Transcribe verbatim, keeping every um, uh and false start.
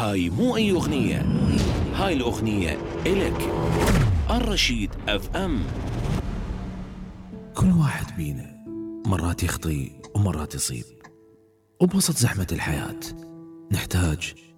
هاي مو أي أغنية، هاي الأغنية إلك. الرشيد اف ام. كل واحد بينا مرات يخطي ومرات يصيب، وبوسط زحمة الحياة نحتاج